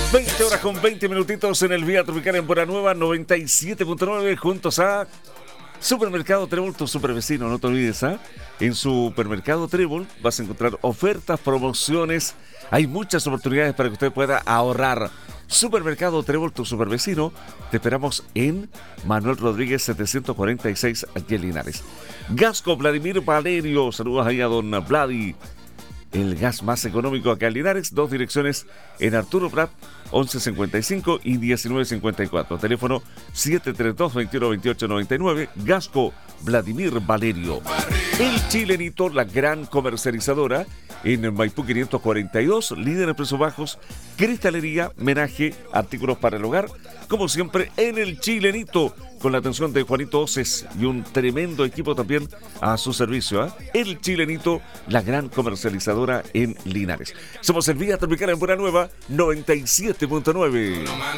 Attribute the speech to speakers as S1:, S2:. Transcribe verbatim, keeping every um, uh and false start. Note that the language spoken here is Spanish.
S1: veinte horas con veinte minutitos en el Vía Tropical en Buena Nueva noventa y siete punto nueve, juntos a Supermercado Trébol, tu supervecino, no te olvides, ¿ah? ¿eh? En Supermercado Trébol vas a encontrar ofertas, promociones, hay muchas oportunidades para que usted pueda ahorrar. Supermercado Trébol, tu supervecino, te esperamos en Manuel Rodríguez setecientos cuarenta y seis, aquí en Linares. Gasco Vladimir Valerio, saludos ahí a don Vladi. El gas más económico acá en Linares, dos direcciones en Arturo Prat, once cincuenta y cinco y diecinueve cincuenta y cuatro. Teléfono siete tres dos, veintiuno veintiocho noventa y nueve. Gasco Vladimir Valerio. El Chilenito, la gran comercializadora en Maipú quinientos cuarenta y dos, líder en precios bajos, cristalería, menaje, artículos para el hogar, como siempre en el Chilenito, con la atención de Juanito Oces y un tremendo equipo también a su servicio, ¿eh? El Chilenito, la gran comercializadora en Linares. Somos el Vía Tropical en Buena Nueva noventa y siete punto nueve.